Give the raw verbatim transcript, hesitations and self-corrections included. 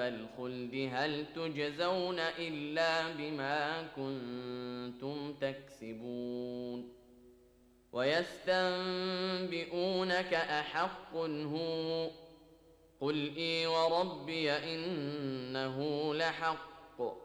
الخلد هل تجزون إلا بما كنتم تكسبون ويستنبئونك أحق هو قل إي وربي إنه لحق